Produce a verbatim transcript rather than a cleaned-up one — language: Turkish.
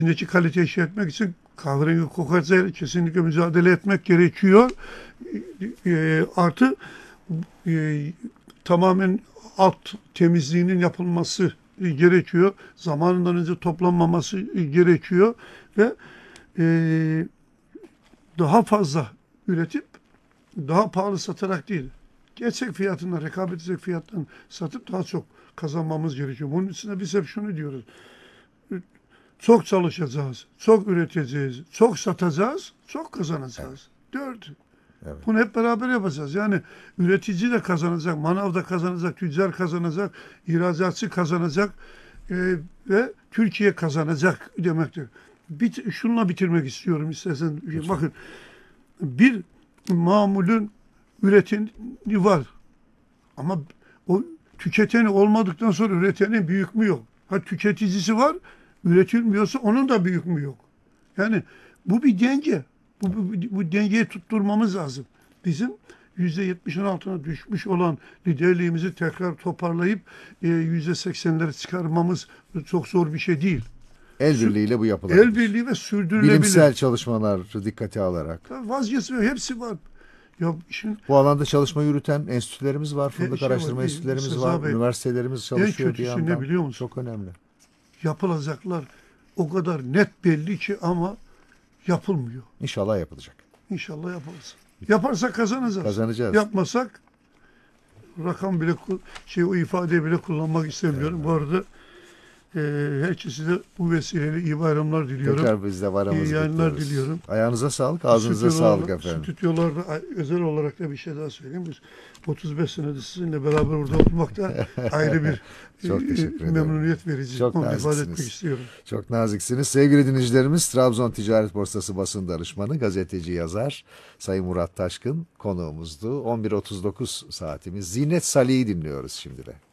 İçindeki kaliteyi şey etmek için kahverengi kokartıyla kesinlikle mücadele etmek gerekiyor. E, artı e, tamamen alt temizliğinin yapılması gerekiyor. Zamanından önce toplanmaması gerekiyor ve e, daha fazla üretip daha pahalı satarak değil, gerçek fiyatından, rekabet edecek fiyattan satıp daha çok kazanmamız gerekiyor. Bunun için de biz hep şunu diyoruz. Çok çalışacağız, çok üreteceğiz, çok satacağız, çok kazanacağız. Dört. Evet. Bunu hep beraber yapacağız. Yani üretici de kazanacak, manav da kazanacak, tüccar kazanacak, ihracatçı kazanacak e, ve Türkiye kazanacak demektir. Bit şununla bitirmek istiyorum istersen. Lütfen. Bakın, bir mamulün üreteni var. Ama o tüketeni olmadıktan sonra üretenin bir hükmü yok. Ha tüketicisi var, üretilmiyorsa onun da bir hükmü yok. Yani bu bir denge. Bu, bu, bu dengeyi tutturmamız lazım. Bizim yüzde yetmişin altına düşmüş olan liderliğimizi tekrar toparlayıp e, yüzde seksenlere çıkarmamız çok zor bir şey değil. El Sü- birliğiyle bu yapılabilir. El birliği ve sürdürülebilir. Bilimsel çalışmalar dikkate alarak. Vazgeçmiyor. Hepsi var. Ya işin Bu alanda çalışma yürüten enstitülerimiz var, fındık şey var, araştırma bir- enstitülerimiz Seza var, Bey, üniversitelerimiz çalışıyor bir kötüsü yandan. ne biliyor musun? Çok önemli. Yapılacaklar o kadar net belli ki ama yapılmıyor. İnşallah yapılacak. İnşallah yaparız. Yaparsak kazanacağız. Kazanacağız. Yapmasak rakam bile şey o ifadeyi bile kullanmak istemiyorum. Evet. Bu arada e, herkese de bu vesileyle iyi bayramlar diliyorum. Tekrar biz de varamızı İyi yayınlar kutluyoruz. diliyorum. Ayağınıza sağlık, ağzınıza sağlık efendim. Stüdyolarda özel olarak da bir şey daha söyleyeyim. Biz otuz beş senedir sizinle beraber burada olmak da ayrı bir Çok e, teşekkür ederim. memnuniyet verici. Çok Onu ifade naziksiniz. etmek istiyorum. Çok naziksiniz. Sevgili dinleyicilerimiz, Trabzon Ticaret Borsası basın danışmanı, gazeteci, yazar Sayın Murat Taşkın konuğumuzdu. on bir otuz dokuz saatimiz. Zinet Salih'i dinliyoruz şimdi de.